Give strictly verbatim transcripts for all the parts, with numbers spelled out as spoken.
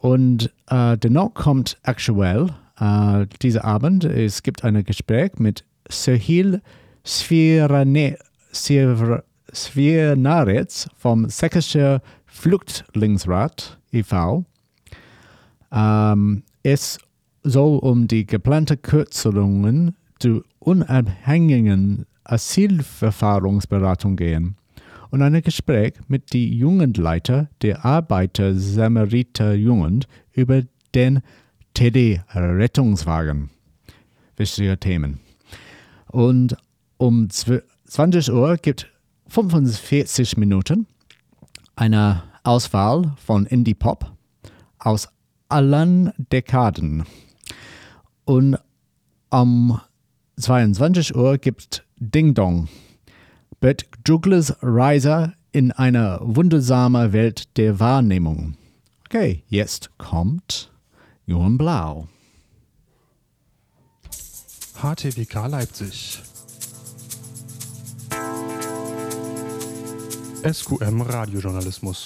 Und äh, dennoch kommt aktuell äh, dieser Abend, es gibt ein Gespräch mit Sohail Svirane, Svir, Svirnaretz vom Sächsischen Flüchtlingsrat e V Ähm, es soll um die geplante Kürzungen der unabhängigen Asylverfahrensberatung gehen und ein Gespräch mit dem Jugendleiter der Arbeiter-Samariter-Jugend über den T D-Rettungswagen. Wichtige Themen. Und um zwanzig Uhr gibt fünfundvierzig Minuten eine Auswahl von Indie-Pop aus allen Dekaden. Und um zweiundzwanzig Uhr gibt Ding Dong. Bert Douglas Reise in eine wundersame Welt der Wahrnehmung. Okay, jetzt kommt Johann Blau. H T W K Leipzig. S Q M Radiojournalismus.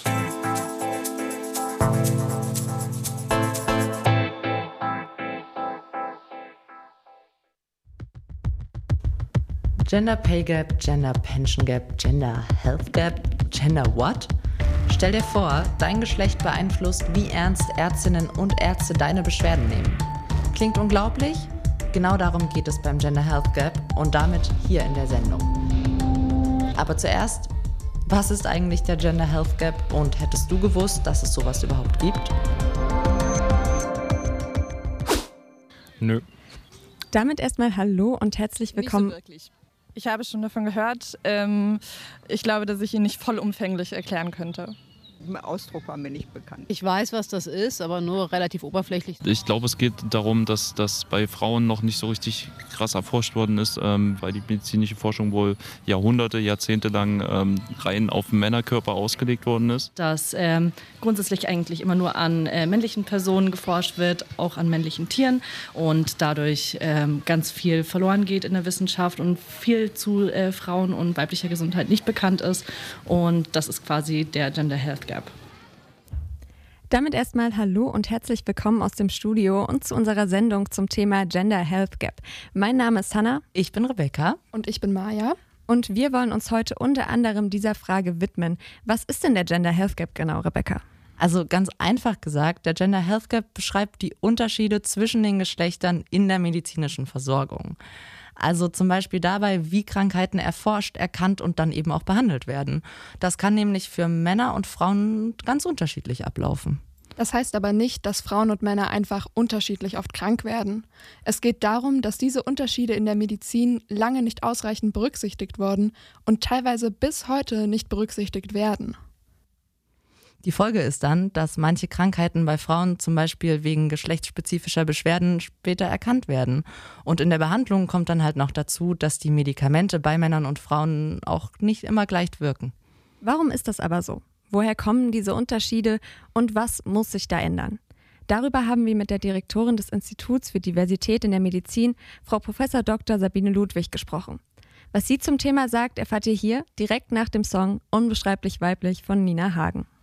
Gender Pay Gap, Gender Pension Gap, Gender Health Gap, Gender what? Stell dir vor, dein Geschlecht beeinflusst, wie ernst Ärztinnen und Ärzte deine Beschwerden nehmen. Klingt unglaublich? Genau darum geht es beim Gender Health Gap und damit hier in der Sendung. Aber zuerst, was ist eigentlich der Gender Health Gap und hättest du gewusst, dass es sowas überhaupt gibt? Nö. Damit erstmal hallo und herzlich willkommen. Nicht so wirklich. Ich habe schon davon gehört. Ähm, ich glaube, dass ich ihn nicht vollumfänglich erklären könnte. Der Ausdruck war mir nicht bekannt. Ich weiß, was das ist, aber nur relativ oberflächlich. Ich glaube, es geht darum, dass das bei Frauen noch nicht so richtig krass erforscht worden ist, ähm, weil die medizinische Forschung wohl Jahrhunderte, Jahrzehnte lang ähm, rein auf den Männerkörper ausgelegt worden ist. Dass ähm, grundsätzlich eigentlich immer nur an äh, männlichen Personen geforscht wird, auch an männlichen Tieren und dadurch ähm, ganz viel verloren geht in der Wissenschaft und viel zu äh, Frauen- und weiblicher Gesundheit nicht bekannt ist. Und das ist quasi der Gender Health Gap. Damit erstmal hallo und herzlich willkommen aus dem Studio und zu unserer Sendung zum Thema Gender Health Gap. Mein Name ist Hannah. Ich bin Rebecca. Und ich bin Maja. Und wir wollen uns heute unter anderem dieser Frage widmen. Was ist denn der Gender Health Gap genau, Rebecca? Also ganz einfach gesagt, der Gender Health Gap beschreibt die Unterschiede zwischen den Geschlechtern in der medizinischen Versorgung. Also zum Beispiel dabei, wie Krankheiten erforscht, erkannt und dann eben auch behandelt werden. Das kann nämlich für Männer und Frauen ganz unterschiedlich ablaufen. Das heißt aber nicht, dass Frauen und Männer einfach unterschiedlich oft krank werden. Es geht darum, dass diese Unterschiede in der Medizin lange nicht ausreichend berücksichtigt wurden und teilweise bis heute nicht berücksichtigt werden. Die Folge ist dann, dass manche Krankheiten bei Frauen zum Beispiel wegen geschlechtsspezifischer Beschwerden später erkannt werden. Und in der Behandlung kommt dann halt noch dazu, dass die Medikamente bei Männern und Frauen auch nicht immer gleich wirken. Warum ist das aber so? Woher kommen diese Unterschiede und was muss sich da ändern? Darüber haben wir mit der Direktorin des Instituts für Diversität in der Medizin, Frau Professor Doktor Sabine Ludwig, gesprochen. Was sie zum Thema sagt, erfahrt ihr hier direkt nach dem Song Unbeschreiblich Weiblich von Nina Hagen.